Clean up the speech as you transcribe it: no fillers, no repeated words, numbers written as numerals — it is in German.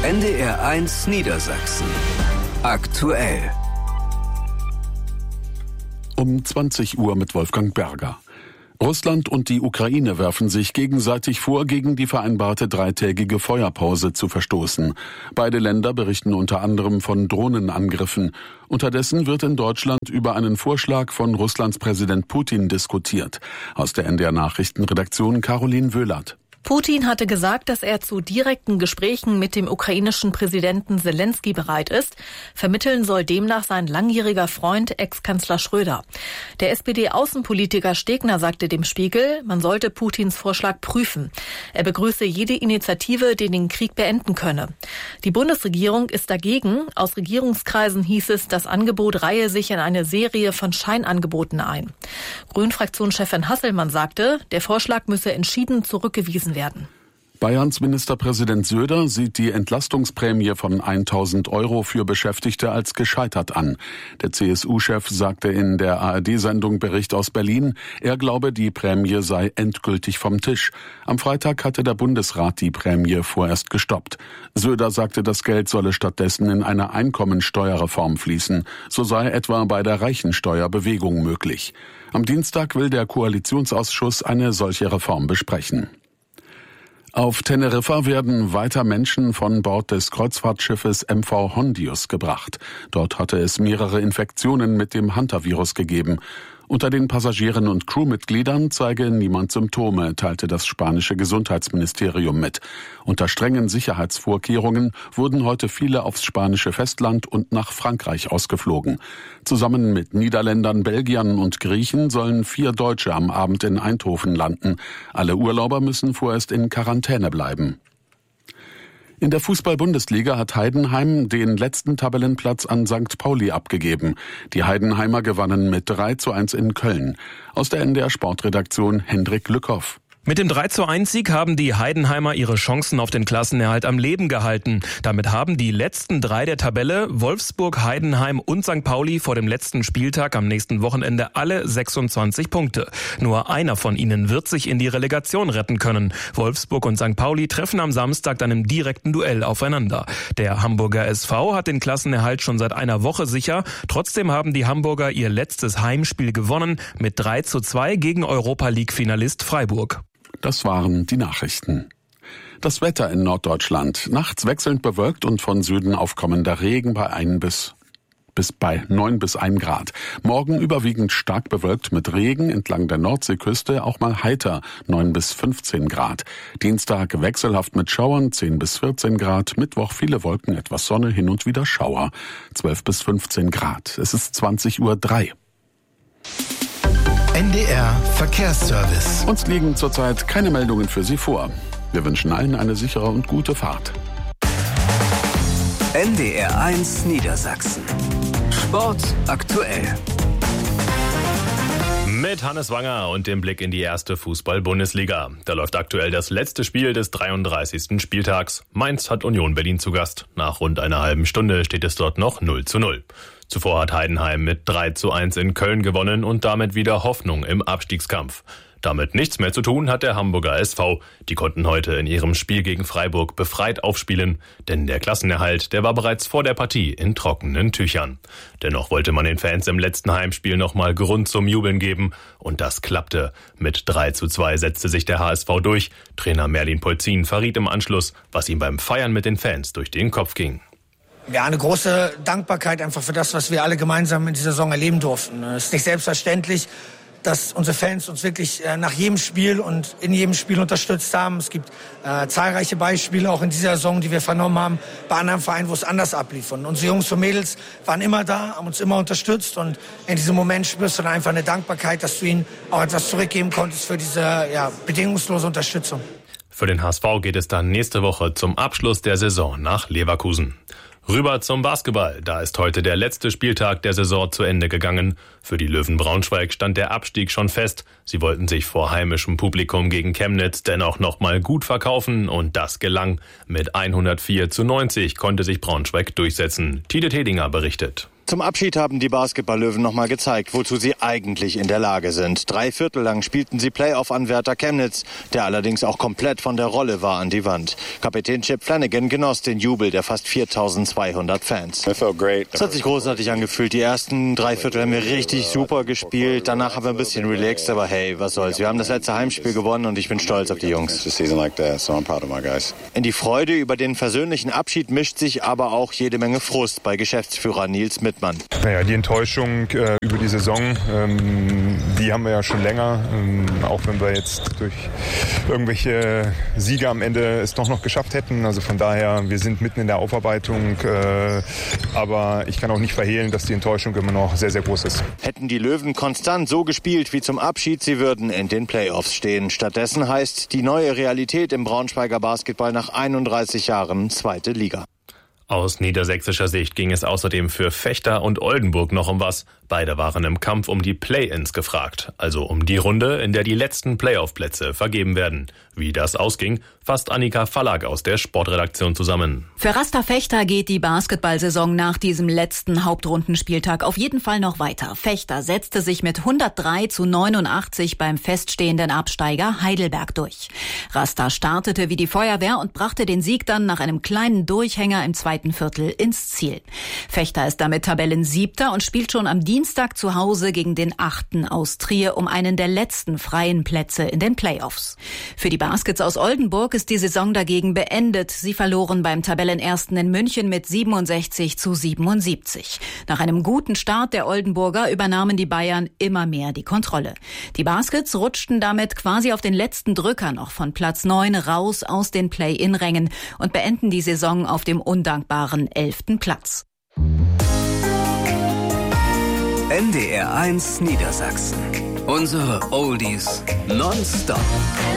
NDR1 Niedersachsen. Aktuell. Um 20 Uhr mit Wolfgang Berger. Russland und die Ukraine werfen sich gegenseitig vor, gegen die vereinbarte 3-tägige Feuerpause zu verstoßen. Beide Länder berichten unter anderem von Drohnenangriffen. Unterdessen wird in Deutschland über einen Vorschlag von Russlands Präsident Putin diskutiert. Aus der NDR-Nachrichtenredaktion Caroline Wöhlert. Putin hatte gesagt, dass er zu direkten Gesprächen mit dem ukrainischen Präsidenten Selenskyj bereit ist. Vermitteln soll demnach sein langjähriger Freund, Ex-Kanzler Schröder. Der SPD-Außenpolitiker Stegner sagte dem Spiegel, man sollte Putins Vorschlag prüfen. Er begrüße jede Initiative, die den Krieg beenden könne. Die Bundesregierung ist dagegen. Aus Regierungskreisen hieß es, das Angebot reihe sich in eine Serie von Scheinangeboten ein. Grünen-Fraktionschefin Hasselmann sagte, der Vorschlag müsse entschieden zurückgewiesen werden. Bayerns Ministerpräsident Söder sieht die Entlastungsprämie von 1.000 € für Beschäftigte als gescheitert an. Der CSU-Chef sagte in der ARD-Sendung Bericht aus Berlin, er glaube, die Prämie sei endgültig vom Tisch. Am Freitag hatte der Bundesrat die Prämie vorerst gestoppt. Söder sagte, das Geld solle stattdessen in eine Einkommensteuerreform fließen. So sei etwa bei der Reichensteuer Bewegung möglich. Am Dienstag will der Koalitionsausschuss eine solche Reform besprechen. Auf Teneriffa werden weiter Menschen von Bord des Kreuzfahrtschiffes MV Hondius gebracht. Dort hatte es mehrere Infektionen mit dem Hantavirus gegeben. Unter den Passagieren und Crewmitgliedern zeige niemand Symptome, teilte das spanische Gesundheitsministerium mit. Unter strengen Sicherheitsvorkehrungen wurden heute viele aufs spanische Festland und nach Frankreich ausgeflogen. Zusammen mit Niederländern, Belgiern und Griechen sollen 4 Deutsche am Abend in Eindhoven landen. Alle Urlauber müssen vorerst in Quarantäne bleiben. In der Fußball-Bundesliga hat Heidenheim den letzten Tabellenplatz an St. Pauli abgegeben. Die Heidenheimer gewannen mit 3:1 in Köln. Aus der NDR Sportredaktion Hendrik Lückhoff. Mit dem 3:1-Sieg haben die Heidenheimer ihre Chancen auf den Klassenerhalt am Leben gehalten. Damit haben die letzten 3 der Tabelle, Wolfsburg, Heidenheim und St. Pauli, vor dem letzten Spieltag am nächsten Wochenende alle 26 Punkte. Nur einer von ihnen wird sich in die Relegation retten können. Wolfsburg und St. Pauli treffen am Samstag dann im direkten Duell aufeinander. Der Hamburger SV hat den Klassenerhalt schon seit einer Woche sicher. Trotzdem haben die Hamburger ihr letztes Heimspiel gewonnen mit 3:2 gegen Europa-League-Finalist Freiburg. Das waren die Nachrichten. Das Wetter in Norddeutschland. Nachts wechselnd bewölkt und von Süden aufkommender Regen bei 9 bis 1 Grad. Morgen überwiegend stark bewölkt mit Regen, entlang der Nordseeküste auch mal heiter, 9 bis 15 Grad. Dienstag wechselhaft mit Schauern, 10 bis 14 Grad. Mittwoch viele Wolken, etwas Sonne, hin und wieder Schauer, 12 bis 15 Grad. Es ist 20:03 Uhr. NDR Verkehrsservice. Uns liegen zurzeit keine Meldungen für Sie vor. Wir wünschen allen eine sichere und gute Fahrt. NDR1 Niedersachsen. Sport aktuell. Mit Hannes Wanger und dem Blick in die erste Fußball-Bundesliga. Da läuft aktuell das letzte Spiel des 33. Spieltags. Mainz hat Union Berlin zu Gast. Nach rund einer halben Stunde steht es dort noch 0:0. Zuvor hat Heidenheim mit 3:1 in Köln gewonnen und damit wieder Hoffnung im Abstiegskampf. Damit nichts mehr zu tun hat der Hamburger SV. Die konnten heute in ihrem Spiel gegen Freiburg befreit aufspielen, denn der Klassenerhalt, der war bereits vor der Partie in trockenen Tüchern. Dennoch wollte man den Fans im letzten Heimspiel nochmal Grund zum Jubeln geben und das klappte. Mit 3:2 setzte sich der HSV durch. Trainer Merlin Polzin verriet im Anschluss, was ihm beim Feiern mit den Fans durch den Kopf ging. Ja, eine große Dankbarkeit einfach für das, was wir alle gemeinsam in dieser Saison erleben durften. Es ist nicht selbstverständlich, dass unsere Fans uns wirklich nach jedem Spiel und in jedem Spiel unterstützt haben. Es gibt zahlreiche Beispiele auch in dieser Saison, die wir vernommen haben, bei anderen Vereinen, wo es anders ablief. Und unsere Jungs und Mädels waren immer da, haben uns immer unterstützt. Und in diesem Moment spürst du dann einfach eine Dankbarkeit, dass du ihnen auch etwas zurückgeben konntest für diese bedingungslose Unterstützung. Für den HSV geht es dann nächste Woche zum Abschluss der Saison nach Leverkusen. Rüber zum Basketball. Da ist heute der letzte Spieltag der Saison zu Ende gegangen. Für die Löwen Braunschweig stand der Abstieg schon fest. Sie wollten sich vor heimischem Publikum gegen Chemnitz dennoch nochmal gut verkaufen und das gelang. Mit 104:90 konnte sich Braunschweig durchsetzen. Tide Tedinger berichtet. Zum Abschied haben die Basketball-Löwen nochmal gezeigt, wozu sie eigentlich in der Lage sind. 3 Viertel lang spielten sie Playoff-Anwärter Chemnitz, der allerdings auch komplett von der Rolle war, an die Wand. Kapitän Chip Flanagan genoss den Jubel der fast 4.200 Fans. Es hat sich großartig angefühlt. Die ersten 3 Viertel haben wir richtig super gespielt. Danach haben wir ein bisschen relaxed, aber hey, was soll's. Wir haben das letzte Heimspiel gewonnen und ich bin stolz auf die Jungs. In die Freude über den versöhnlichen Abschied mischt sich aber auch jede Menge Frust bei Geschäftsführer Nils Mittmann. Naja, die Enttäuschung über die Saison, die haben wir ja schon länger. Auch wenn wir jetzt durch irgendwelche Siege am Ende es doch noch geschafft hätten. Also von daher, wir sind mitten in der Aufarbeitung. Aber ich kann auch nicht verhehlen, dass die Enttäuschung immer noch sehr, sehr groß ist. Hätten die Löwen konstant so gespielt wie zum Abschied, sie würden in den Playoffs stehen. Stattdessen heißt die neue Realität im Braunschweiger Basketball nach 31 Jahren 2. Liga. Aus niedersächsischer Sicht ging es außerdem für Vechta und Oldenburg noch um was. Beide waren im Kampf um die Play-ins gefragt, also um die Runde, in der die letzten Playoff-Plätze vergeben werden. Wie das ausging, fasst Annika Fallack aus der Sportredaktion zusammen. Für Rasta Vechta geht die Basketballsaison nach diesem letzten Hauptrundenspieltag auf jeden Fall noch weiter. Vechta setzte sich mit 103-89 beim feststehenden Absteiger Heidelberg durch. Rasta startete wie die Feuerwehr und brachte den Sieg dann nach einem kleinen Durchhänger im zweiten Viertel ins Ziel. Vechta ist damit Tabellensiebter und spielt schon am Dienstag zu Hause gegen den 8. aus Trier um einen der letzten freien Plätze in den Playoffs. Für die Baskets aus Oldenburg ist die Saison dagegen beendet. Sie verloren beim Tabellenersten in München mit 67-77. Nach einem guten Start der Oldenburger übernahmen die Bayern immer mehr die Kontrolle. Die Baskets rutschten damit quasi auf den letzten Drücker noch von Platz 9 raus aus den Play-in-Rängen und beenden die Saison auf dem undankbaren 11. Platz. NDR 1 Niedersachsen. Unsere Oldies nonstop.